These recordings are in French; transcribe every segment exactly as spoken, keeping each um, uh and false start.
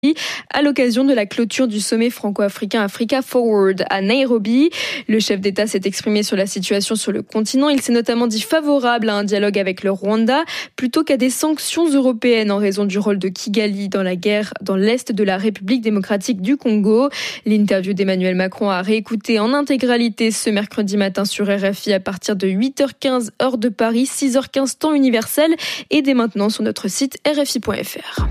à l'occasion de la clôture du sommet franco-africain Africa Forward à Nairobi. Le chef d'État s'est exprimé sur la situation sur le continent. Il s'est notamment dit favorable à un dialogue avec le Rwanda plutôt qu'à des sanctions européennes en raison du rôle de Kigali dans la guerre dans l'est de la République démocratique du Congo. L'interview d'Emmanuel Macron a réécouté en intégralité ce mercredi matin sur R F I à partir de huit heures quinze heure de Paris, six heures quinze temps universel et dès maintenant sur notre site r f i point f r.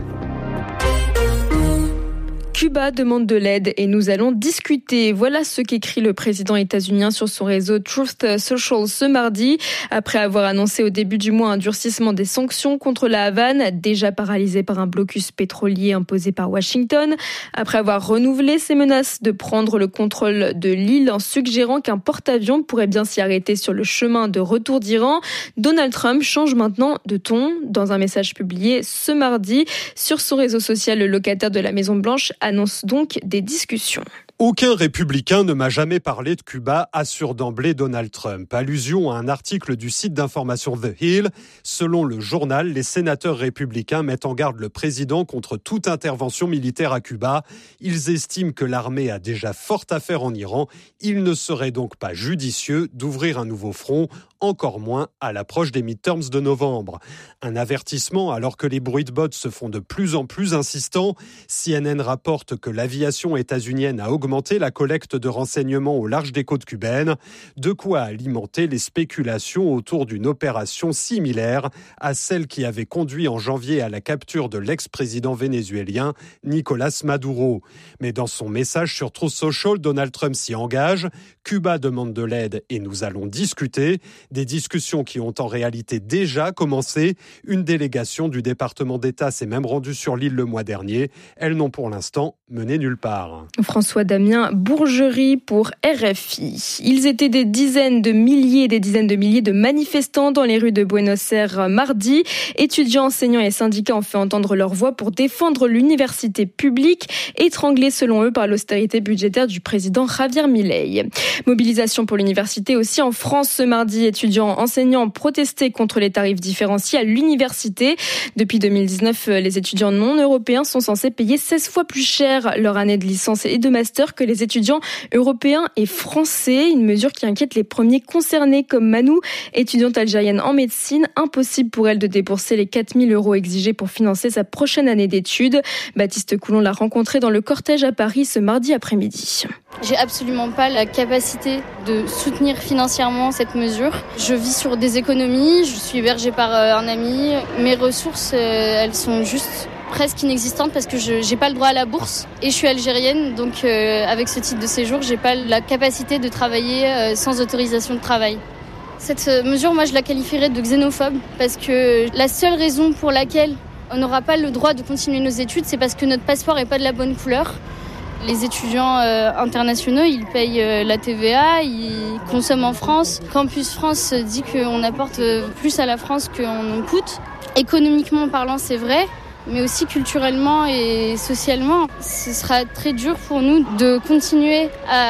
Cuba demande de l'aide et nous allons discuter. Voilà ce qu'écrit le président états-unien sur son réseau Truth Social ce mardi. Après avoir annoncé au début du mois un durcissement des sanctions contre la Havane, déjà paralysée par un blocus pétrolier imposé par Washington. Après avoir renouvelé ses menaces de prendre le contrôle de l'île en suggérant qu'un porte-avions pourrait bien s'y arrêter sur le chemin de retour d'Iran, Donald Trump change maintenant de ton. Dans un message publié ce mardi sur son réseau social, le locataire de la Maison-Blanche a annonce donc des discussions. Aucun républicain ne m'a jamais parlé de Cuba, assure d'emblée Donald Trump. Allusion à un article du site d'information The Hill. Selon le journal, les sénateurs républicains mettent en garde le président contre toute intervention militaire à Cuba. Ils estiment que l'armée a déjà fort à faire en Iran. Il ne serait donc pas judicieux d'ouvrir un nouveau front, encore moins à l'approche des midterms de novembre. Un avertissement alors que les bruits de bottes se font de plus en plus insistants. C N N rapporte que l'aviation états-unienne a augmenté la collecte de renseignements au large des côtes cubaines, de quoi alimenter les spéculations autour d'une opération similaire à celle qui avait conduit en janvier à la capture de l'ex-président vénézuélien Nicolás Maduro. Mais dans son message sur Truth Social, Donald Trump s'y engage. Cuba demande de l'aide et nous allons discuter. Des discussions qui ont en réalité déjà commencé. Une délégation du département d'État s'est même rendue sur l'île le mois dernier. Elles n'ont pour l'instant mené nulle part. François Damien Bourgerie pour R F I. Ils étaient des dizaines de milliers et des dizaines de milliers de manifestants dans les rues de Buenos Aires mardi. Étudiants, enseignants et syndicats ont fait entendre leur voix pour défendre l'université publique, étranglée selon eux par l'austérité budgétaire du président Javier Milei. Mobilisation pour l'université aussi en France ce mardi. Étudiants, enseignants ont protesté contre les tarifs différenciés à l'université. Depuis deux mille dix-neuf, les étudiants non européens sont censés payer seize fois plus cher leur année de licence et de master que les étudiants européens et français. Une mesure qui inquiète les premiers concernés comme Manou, étudiante algérienne en médecine. Impossible pour elle de débourser les quatre mille euros exigés pour financer sa prochaine année d'études. Baptiste Coulon l'a rencontré dans le cortège à Paris ce mardi après-midi. J'ai absolument pas la capacité de soutenir financièrement cette mesure. Je vis sur des économies, je suis hébergée par un ami. Mes ressources, elles sont juste presque inexistantes parce que je j'ai pas le droit à la bourse et je suis algérienne, donc euh, avec ce titre de séjour, j'ai pas la capacité de travailler euh, sans autorisation de travail. Cette mesure, moi, je la qualifierais de xénophobe parce que la seule raison pour laquelle on n'aura pas le droit de continuer nos études, c'est parce que notre passeport est pas de la bonne couleur. Les étudiants euh, internationaux, ils payent euh, la T V A, ils consomment en France. Campus France dit qu'on apporte euh, plus à la France qu'on en coûte. Économiquement parlant, c'est vrai, mais aussi culturellement et socialement. Ce sera très dur pour nous de continuer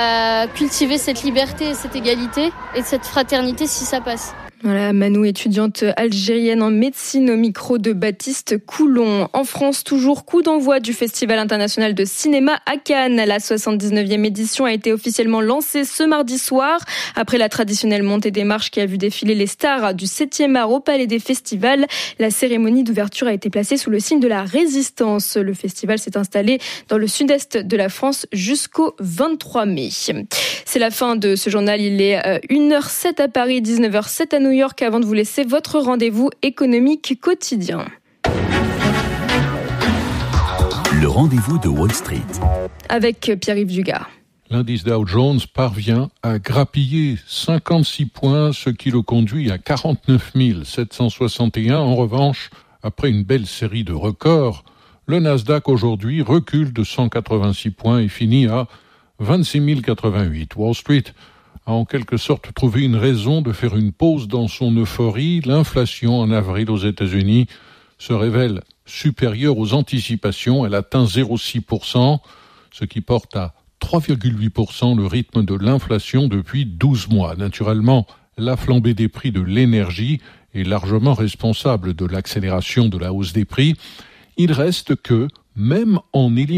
à cultiver cette liberté et cette égalité et cette fraternité si ça passe. Voilà, Manou, étudiante algérienne en médecine au micro de Baptiste Coulon. En France, toujours coup d'envoi du Festival international de cinéma à Cannes. La soixante-dix-neuvième édition a été officiellement lancée ce mardi soir. Après la traditionnelle montée des marches qui a vu défiler les stars du septième art au Palais des Festivals, la cérémonie d'ouverture a été placée sous le signe de la résistance. Le festival s'est installé dans le sud-est de la France jusqu'au vingt-trois mai. C'est la fin de ce journal. Il est une heure sept à Paris, dix-neuf heures sept à New York, avant de vous laisser votre rendez-vous économique quotidien. Le rendez-vous de Wall Street. Avec Pierre-Yves Dugard. L'indice Dow Jones parvient à grappiller cinquante-six points, ce qui le conduit à quarante-neuf mille sept cent soixante et un. En revanche, après une belle série de records, le Nasdaq aujourd'hui recule de cent quatre-vingt-six points et finit à vingt-six mille quatre-vingt-huit. Wall Street a en quelque sorte trouvé une raison de faire une pause dans son euphorie. L'inflation en avril aux États-Unis se révèle supérieure aux anticipations. Elle atteint zéro virgule six pour cent, ce qui porte à trois virgule huit pour cent le rythme de l'inflation depuis douze mois. Naturellement, la flambée des prix de l'énergie est largement responsable de l'accélération de la hausse des prix. Il reste que, même en éliminant